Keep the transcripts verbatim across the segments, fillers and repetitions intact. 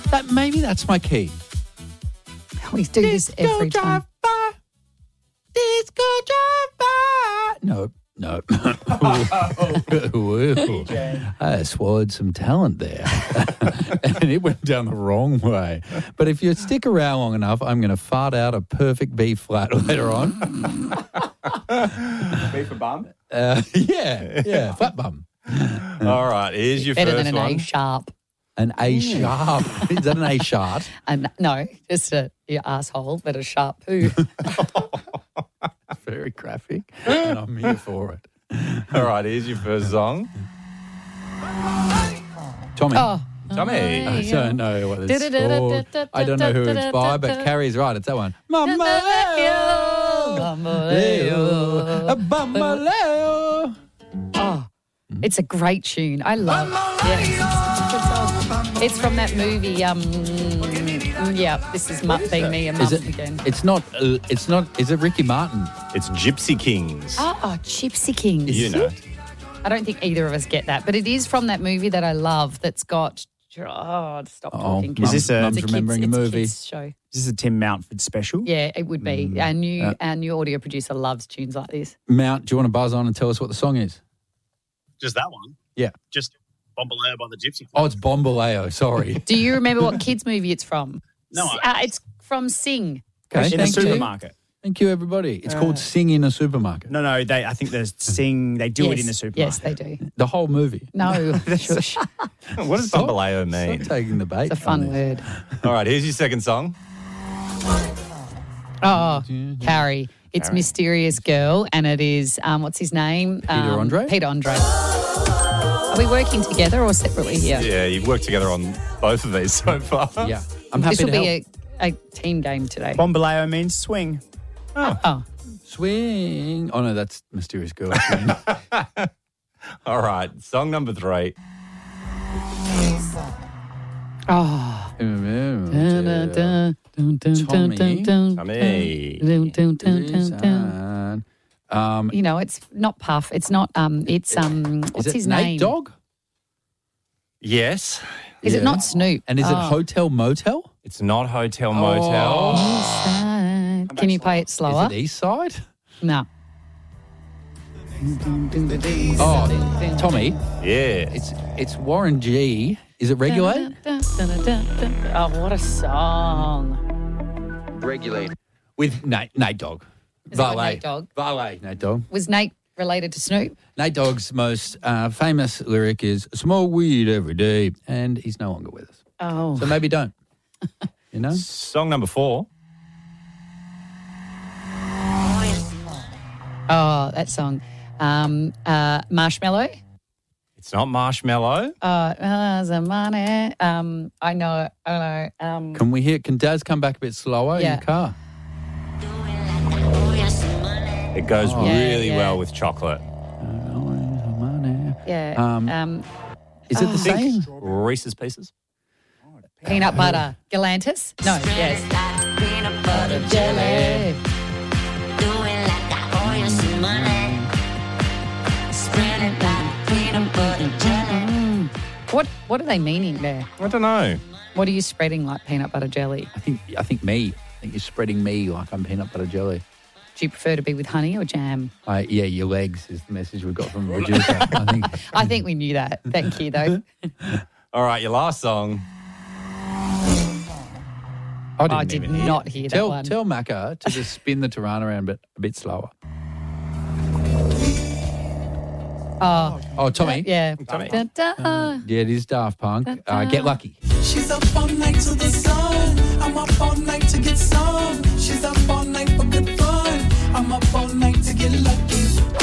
That maybe that's my key. We do this every time. By. Disco drive by. No, no. Ooh, I swallowed some talent there. And it went down the wrong way. But if you stick around long enough, I'm going to fart out a perfect B flat later on. B for bum? Uh, yeah, yeah, flat bum. All right, here's your Better first than an one. A sharp. An A sharp. Is that an A sharp? And no, just a your asshole, but a sharp poo. Very graphic, and I'm here for it. All right, here's your first song. Tommy. Oh. Tommy. I don't know what it's called. I don't know who it's by, but Carrie's right. It's that one. Bambaleo. Bambaleo. Bambaleo. Oh, it's a great tune. I love it. Yeah, it's, a good song. It's from that movie. Um, yeah, this is mu- being me a mum Is it? again. It's not. Uh, it's not. Is it Ricky Martin? It's Gypsy Kings. Oh, oh, Gypsy Kings. You know. I don't think either of us get that, but it is from that movie that I love that's got. Oh, stop Oh, talking. Mum's- Is this a- It's Mum's remembering kids, a it's movie. kids show. Is this a Tim Mountford special? Yeah, it would be. Mm, our new uh, our new audio producer loves tunes like this. Mount, do you want to buzz on and tell us what the song is? Just that one. Yeah. Just Bombaleo by the Gypsy Kings. Oh, it's Bombaleo. Sorry. Do you remember what kids movie it's from? No, S- I- uh, it's from Sing. Okay, In a thank you. supermarket. Thank you, everybody. It's called Sing in a Supermarket. No, no, they. I think they sing. They do yes. it in the supermarket. Yes, they do. The whole movie. No, shush. What does Bombaleo mean? Stop taking the bait. It's a fun on this. word. All right, here's your second song. Oh, Carrie. It's Mysterious Girl, and it is, um, what's his name? Peter um, Andre? Peter Andre. Are we working together or separately here? Yeah, you've worked together on both of these so far. Yeah. I'm happy This will to be help. a, a team game today. Bombaleo means swing. Oh, Swing. Oh, no, that's Mysterious Girl. All right, song number three. oh. Tommy. Tommy. Um, You know, it's not Puff. It's not, um, it's, um, is what's it his Nate name? Dogg? Is Yes. Yeah. it not Snoop? And is it Oh. Hotel Motel? It's not Hotel Motel. Side. Can you play it slower? Is it East Side? No. Oh, Tommy, Yeah. it's it's Warren G. Is it Regulate? Oh, what a song. Regulate. With Nate, Nate Dogg. Is it with Nate Dogg? Valet, Nate Dogg. Was Nate related to Snoop? Nate Dogg's most uh, famous lyric is "Smoke weed every day," and he's no longer with us. Oh. So maybe don't. You know? Song number four. Oh, that song. Um, uh, Marshmallow. It's not Marshmallow. Uh, uh, the money. Um, I know. I know. Um, Can we hear? Can Daz come back a bit slower Yeah. in the car? It goes Yeah, really yeah. well with chocolate. yeah. Um, Um, Is it the same? Reese's Pieces. peanut butter. Galantis? No. Yes. Peanut butter jelly. What What are they meaning there? I don't know. What are you spreading like peanut butter jelly? I think I think me. I think you're spreading me like I'm peanut butter jelly. Do you prefer to be with honey or jam? Uh, yeah, your legs is the message we got from the producer. I think. I think we knew that. Thank you, though. All right, your last song. I, didn't I did even hear. not hear that tell, one. Tell Macca to just spin the Tirana around but a bit slower. Oh, Oh, Tommy. yeah. Tommy. Da, da. Yeah, it is Daft Punk. Uh, Get Lucky. She's up all night to the sun. I'm up all night to get some. She's up all night for good fun. I'm up all night to get lucky.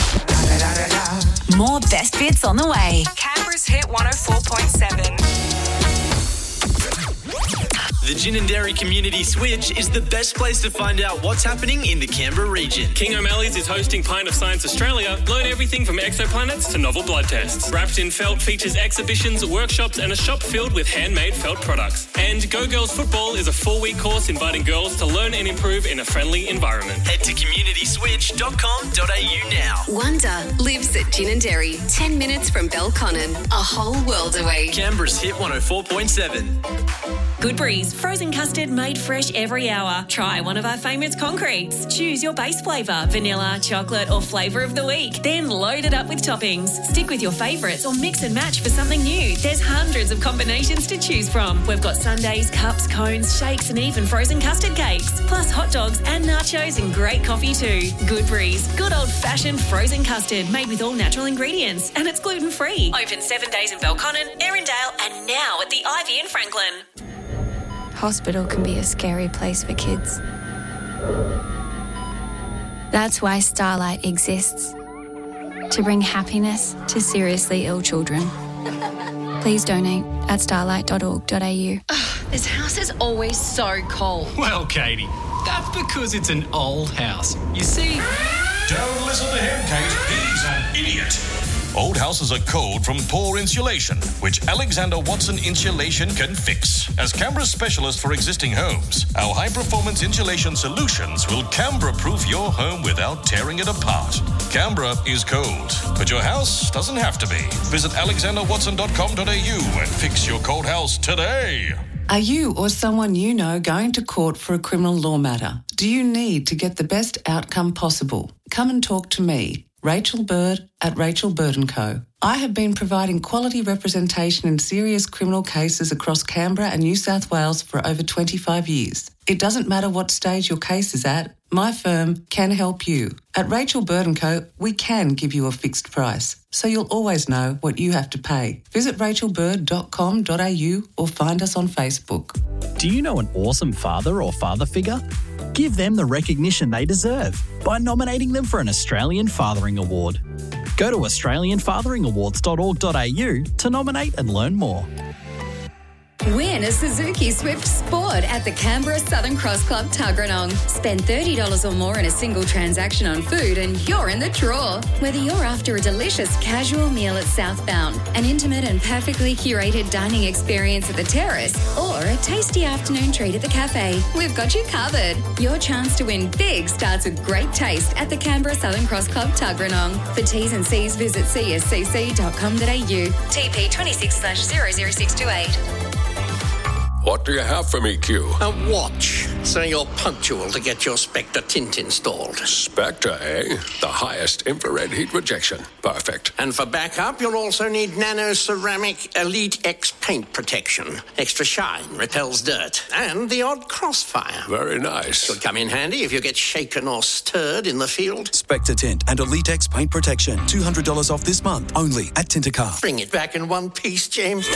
More best bits on the way. Canberra's Hit one oh four point seven. The Gin and Dairy Community Switch is the best place to find out what's happening in the Canberra region. King O'Malley's is hosting Pint of Science Australia. Learn everything from exoplanets to novel blood tests. Wrapped in Felt features exhibitions, workshops and a shop filled with handmade felt products. And Go Girls Football is a four-week course inviting girls to learn and improve in a friendly environment. Head to community switch dot com dot a u now. Wonder lives at Gin and Dairy, ten minutes from Belconnen, a whole world away. Canberra's Hit one oh four point seven. Good Breeze, frozen custard made fresh every hour. Try one of our favourites concretes. Choose your base flavour, vanilla, chocolate or flavour of the week. Then load it up with toppings. Stick with your favourites or mix and match for something new. There's hundreds of combinations to choose from. We've got sundaes, cups, cones, shakes and even frozen custard cakes. Plus hot dogs and nachos and great coffee too. Good Breeze, good old-fashioned frozen custard made with all natural ingredients and it's gluten-free. Open seven days in Belconnen, Erindale and now at the Ivy in Franklin. Hospital can be a scary place for kids. That's why Starlight exists, to bring happiness to seriously ill children. Please donate at starlight dot org dot a u. This house is always so cold. Well, Katie, that's because it's an old house. You see... Don't listen to him, Kate. He's an idiot. Old houses are cold from poor insulation, which Alexander Watson Insulation can fix. As Canberra's specialist for existing homes, our high-performance insulation solutions will Canberra-proof your home without tearing it apart. Canberra is cold, but your house doesn't have to be. Visit alexander watson dot com dot a u and fix your cold house today. Are you or someone you know going to court for a criminal law matter? Do you need to get the best outcome possible? Come and talk to me, Rachel Bird at Rachel Bird and Co. I have been providing quality representation in serious criminal cases across Canberra and New South Wales for over twenty-five years. It doesn't matter what stage your case is at, my firm can help you. At Rachel Bird and Co, we can give you a fixed price, so you'll always know what you have to pay. Visit rachel bird dot com dot a u or find us on Facebook. Do you know an awesome father or father figure? Give them the recognition they deserve by nominating them for an Australian Fathering Award. Go to australian fathering awards dot org dot a u to nominate and learn more. Win a Suzuki Swift Sport at the Canberra Southern Cross Club Tuggeranong. Spend thirty dollars or more in a single transaction on food and you're in the draw. Whether you're after a delicious casual meal at Southbound, an intimate and perfectly curated dining experience at the Terrace, or a tasty afternoon treat at the cafe, we've got you covered. Your chance to win big starts with great taste at the Canberra Southern Cross Club Tuggeranong. For T's and C's, visit c s c c dot com dot a u. T P twenty-six slash zero zero six two eight. What do you have for me, Q? A watch, so you're punctual to get your Spectre tint installed. Spectre, eh? The highest infrared heat rejection. Perfect. And for backup, you'll also need Nano Ceramic Elite X paint protection. Extra shine, repels dirt, and the odd crossfire. Very nice. Should come in handy if you get shaken or stirred in the field. Spectre Tint and Elite X paint protection. two hundred dollars off this month, only at Tintercar. Bring it back in one piece, James.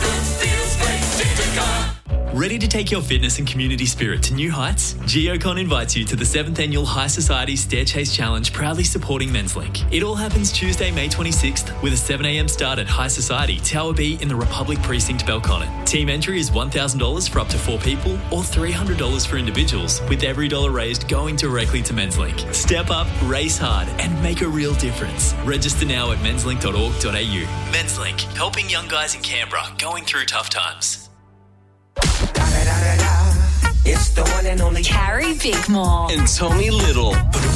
Ready to take your fitness and community spirit to new heights? Geocon invites you to the seventh Annual High Society Stair Chase Challenge, proudly supporting Men's Link. It all happens Tuesday, May twenty-sixth, with a seven a m start at High Society, Tower B in the Republic Precinct, Belconnen. Team entry is one thousand dollars for up to four people or three hundred dollars for individuals, with every dollar raised going directly to Men's Link. Step up, race hard, and make a real difference. Register now at mens link dot org dot a u. Men's Link, helping young guys in Canberra going through tough times. It's the one and only Carrie Bickmore and Tommy Little.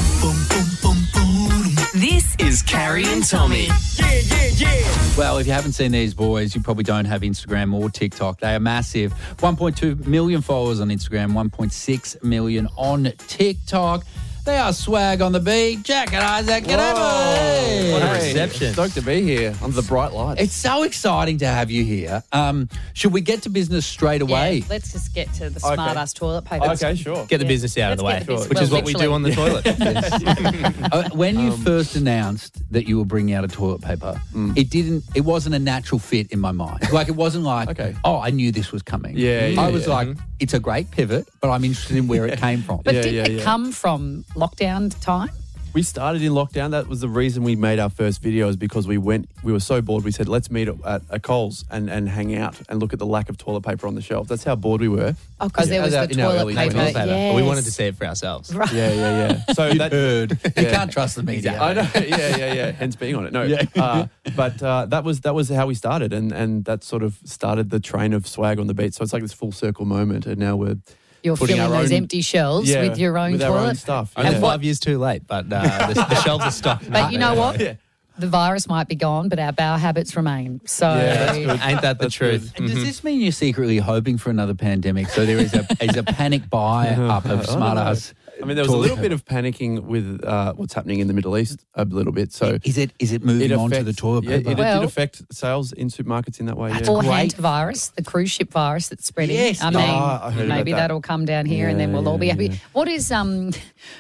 This is Carrie and Tommy. Yeah, yeah, yeah. Well, if you haven't seen these boys, you probably don't have Instagram or TikTok. They are massive. one point two million followers on Instagram, one point six million on TikTok. They are swag on the beat. Jack and Isaac, g'day, buddy. What a reception. Stoked to be here under the bright lights. It's so exciting to have you here. Um, should we get to business straight away? Yeah, let's just get to the smart Okay. ass toilet paper. Okay, sure. Get the Yeah. business out of the way, Let's get the business- which is well, what we do on the toilet. Uh, when you first announced that you were bringing out a toilet paper, it didn't. It wasn't a natural fit in my mind. Like it wasn't like, Okay. oh, I knew this was coming. Yeah, yeah, I was yeah. like, it's a great pivot, but I'm interested in where it came from. But Yeah, didn't yeah, it yeah. come from lockdown time? We started in lockdown. That was the reason we made our first videos because we went. We were so bored. We said, let's meet at a Coles and, and hang out and look at the lack of toilet paper on the shelf. That's how bored we were. Oh, because there was the in our toilet early paper. twenties. Yes. We wanted to see it for ourselves. Right. Yeah, yeah, yeah. So You'd that heard. Yeah. You can't trust the media. I know. Yeah, yeah, yeah. Hence being on it. No, Yeah. uh, but uh, that was that was how we started, and and that sort of started the train of swag on the beat. So it's like this full circle moment, and now we're You're putting filling our those own- empty shelves Yeah, with your own with toilet. our own stuff. Only Yeah. five years too late, but uh, the, the shelves are stocked. But you know what? Yeah. The virus might be gone, but our bowel habits remain. So Yeah, that's good. Ain't that the That's truth? And does this mean you're secretly hoping for another pandemic? So there is a is a panic buy up of smart ass. I mean, there was a little bit of panicking with uh, what's happening in the Middle East a little bit. So Is it is it moving it on to affects- the toilet yeah, paper? it, Well- did affect sales in supermarkets in that way. Yeah. or great. hantavirus, the cruise ship virus that's spreading. Yes. I mean, Ah, I heard about maybe that. that'll come down here and then Yeah, we'll all be yeah, happy. yeah. What is um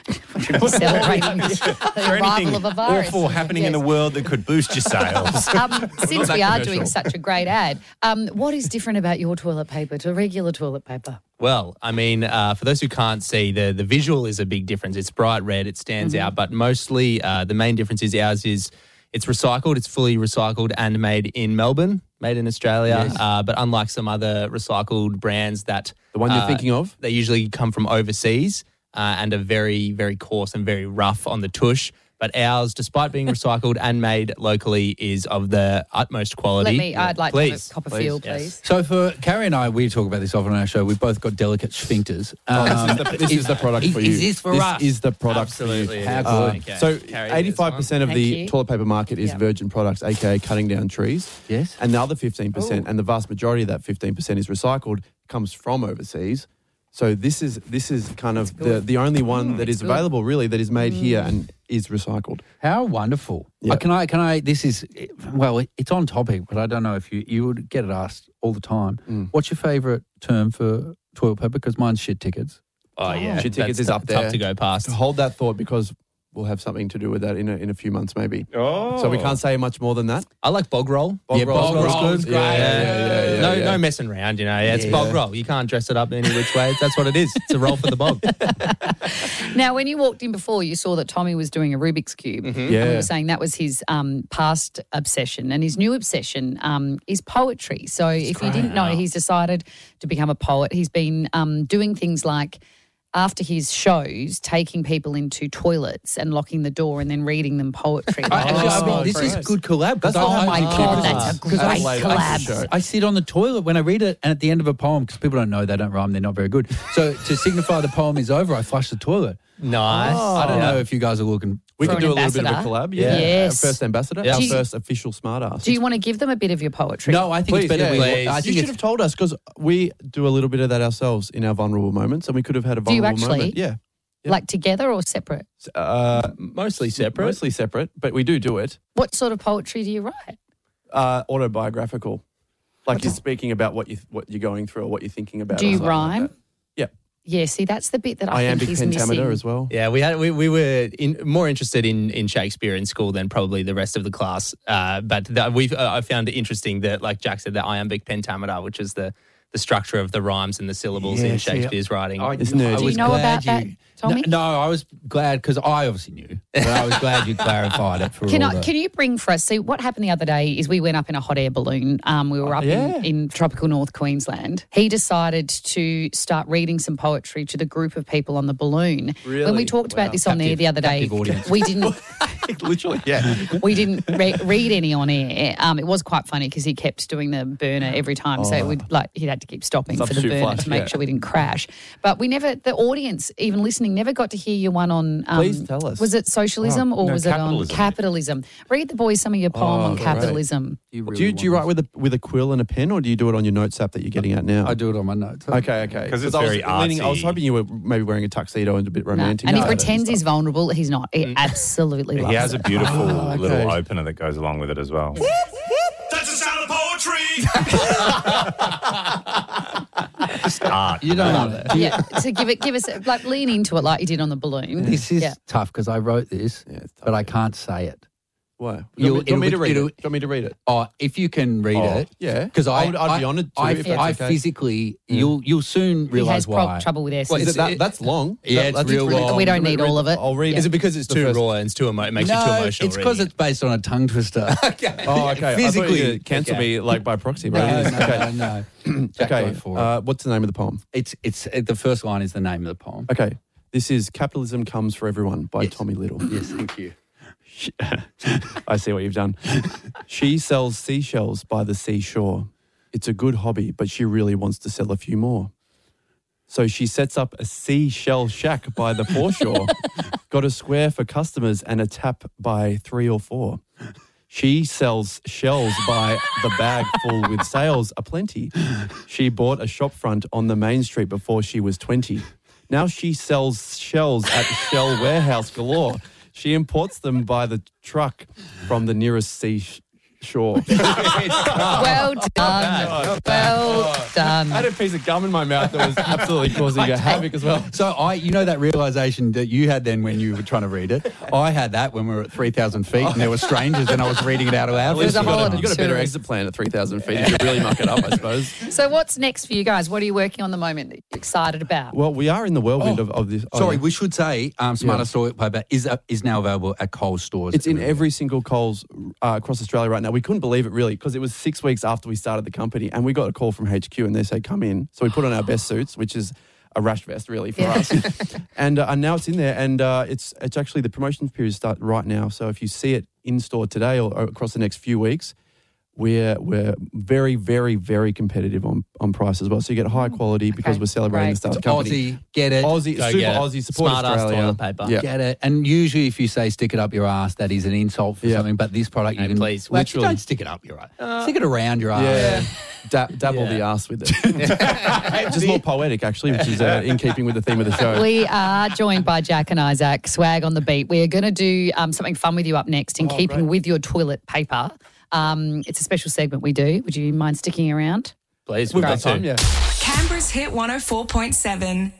celebrating the arrival of a virus? awful happening in Yes. the world that could boost your sales? Um, since that we are commercial. doing such a great ad, um, what is different about your toilet paper to regular toilet paper? Well, I mean, uh, for those who can't see, the, the visual is a big difference. It's bright red, it stands Mm-hmm. out, but mostly uh, the main difference is ours is it's recycled, it's fully recycled and made in Melbourne, made in Australia. Yes. Uh, but unlike some other recycled brands that... The one you're uh, thinking of? They usually come from overseas uh, and are very, very coarse and very rough on the tush. But ours, despite being recycled and made locally, is of the utmost quality. Let me, I'd like please, to have a copper please. feel, Yes. please. So for Carrie and I, we talk about this often on our show. We've both got delicate sphincters. Oh, this, Um, is the, this is the product is- for you. Is this for this us? is the product Absolutely for it you. is. How Uh, good. Okay. So Carry this eighty-five percent of Thank the you. toilet paper market is Yeah. virgin products, aka cutting down trees. Yes. And the other fifteen percent, and the vast majority of that fifteen percent is recycled, comes from overseas. So this is this is kind of the, the only one that is good. available really that is made here and is recycled. How wonderful! Yeah. Uh, can I? Can I? This is well, it- it's on topic, but I don't know if you you would get it asked all the time. Mm. What's your favourite term for toilet paper? Because mine's shit tickets. Oh, yeah. Shit tickets That's is up tough there. to go past. Hold that thought because we'll have something to do with that in a, in a few months maybe. Oh. So we can't say much more than that. I like bog roll. Bog Yeah, roll's bog good. roll's great. Yeah, yeah, yeah, yeah, no, yeah. no messing around. You know, yeah, it's Yeah. bog roll. You can't dress it up any which way. That's what it is. It's a roll for the bog. Now, when you walked in before, you saw that Tommy was doing a Rubik's Cube. And we Yeah. were saying that was his um, past obsession. And his new obsession um, is poetry. So if you didn't know, he's decided to become a poet. He's been um, doing things like, after his shows, taking people into toilets and locking the door and then reading them poetry. I- actually, I mean, Oh, this is great. good collab. 'cause That's I- oh, my I- God, that's a Because great I- Adelaide collab. House show. I sit on the toilet when I read it, and at the end of a poem, because people don't know, they don't rhyme, they're not very good. So to signify the poem is over, I flush the toilet. Nice. I don't Yeah. know if you guys are looking. We For could an do a little bit of a ambassador? collab. Yeah. Yes. Our first ambassador. Yeah. Our Do you- first official smartass. Do you want to give them a bit of your poetry? No, I think Please, it's better. yeah, we, please. I you think should it's, have told us because we do a little bit of that ourselves in our vulnerable moments, and we could have had a Do you vulnerable actually? moment. Yeah. Yeah. Like together or separate? Uh, Mostly separate. Mostly separate, but we do do it. What sort of poetry do you write? Uh, autobiographical, like you're speaking about what you what you're going through or what you're thinking about. Do or you something like rhyme? that. Yeah, Yeah, see, that's the bit that I iambic think he's pentameter missing. as well. Yeah, we had we, we were in, more interested in, in Shakespeare in school than probably the rest of the class. Uh, but that we've uh, I found it interesting that, like Jack said, the iambic pentameter, which is the the structure of the rhymes and the syllables Yeah, in see, Shakespeare's writing. I, It's nerdy. I Do you was know glad about that, you- Tommy? No, no, I was glad because I obviously knew, but I was glad you clarified it for Can all I, the- can you bring for us? See, what happened the other day is we went up in a hot air balloon. Um, we were up yeah. in, in tropical North Queensland. He decided to start reading some poetry to the group of people on the balloon. When we Really? talked Wow. about this on there Captive- the other day, captive audience. we didn't Literally, yeah. we didn't re- read any on air. Um, it was quite funny because he kept doing the burner every time, so it would like he had to keep stopping for the Substitute burner flush, to make yeah. sure we didn't crash. But we never, the audience, even listening, never got to hear your one on. Um, Please tell us. Was it socialism or no, was it on capitalism. capitalism? Read the boys some of your poem Oh, on great. capitalism. You do really you do you want write with a with a quill and a pen, or do you do it on your notes app that you're getting at now? this. I do it on my notes. Okay, okay. 'Cause it's I was very leaning- I was artsy. hoping you were maybe wearing a tuxedo and a bit No. romantic. And he No, pretends that he's stuff. vulnerable. He's not. He absolutely loves He has it. a beautiful Oh, okay. little opener that goes along with it as well. That's the sound of poetry! Just art. You don't know that. Yeah, so give it, give us, like, lean into it like you did on the balloon. This is Yeah. tough because I wrote this, Yeah, it's tough, but I yeah. can't say it. Why? Do you want me- do you want me to read it? Do you want me to read it? Oh, if you can read Oh, it, yeah. because I, I would- I'd be honoured to, I, if that's I okay. physically, Mm. you'll you'll soon He realise has pro- why. trouble with S. Well, is It's- it that, that's long. Yeah, That- it's that's real really long. We don't Read- need read- all of it. I'll read Is it. it because it's The too first- raw and it's too emo- it makes no, you too emotional? it's because reading it's based on a tongue twister. Oh, okay. I thought you Physically. were gonna cancel Okay. me like by proxy. No, But it is. no, okay. no, no. Jack, Okay. go for it. Uh, what's the name of the poem? It's it's uh, the first line is the name of the poem. Okay. This is Capitalism Comes for Everyone by Tommy Little. Yes, thank you. I see what you've done. She sells seashells by the seashore. It's a good hobby, but she really wants to sell a few more. So she sets up a seashell shack by the foreshore. Got a square for customers and a tap by three or four. She sells shells by the bag full with sales aplenty. She bought a shop front on the main street before she was twenty. Now she sells shells at Shell Warehouse galore. She imports them by the truck from the nearest seashore. Well done. Well done. I had a piece of gum in my mouth that was absolutely causing a havoc as well. So I, you know, that realization that you had then when you were trying to read it. I had that when we were at three thousand feet and there were strangers and I was reading it out loud. At least a you got, holiday a, you got a better tour. exit plan at three thousand feet if you really muck it up, I suppose. So what's next for you guys? What are you working on at the moment that you're excited about? Well, we are in the whirlwind Oh, of, of this. oh, Sorry, yeah. we should say um, Smarter Yeah. Toilet Paper is uh, is now available at Coles stores. It's in every single Coles uh, across Australia right now. We couldn't believe it really because it was six weeks after we started the company and we got a call from H Q and they said, come in. So we put on our best suits, which is a rash vest really for Yeah. us. and, uh, and now it's in there and uh, it's it's actually the promotions period start right now. So if you see it in store today or, or across the next few weeks, we're we're very, very, very competitive on, on price as well. So you get high quality because Okay, we're celebrating great. the start of It's the company. Aussie, get it. Aussie, Go super get it. Aussie, support Smart ass Australia. toilet paper. Yeah. Get it. And usually if you say stick it up your ass, that is an insult for Yeah. something. But this product, you No, can please, Well, actually, literally. don't stick it up your ass. stick it around your ass. Yeah. Da- dabble Yeah. the ass with it. Which is more poetic, actually, which is uh, in keeping with the theme of the show. We are joined by Jack and Isaac, Swag on the Beat. We are going to do um, something fun with you up next in Oh, keeping great. with your toilet paper. Um, it's a special segment we do. Would you mind sticking around? Please, We've we've got time, yeah. Canberra's Hit one oh four point seven.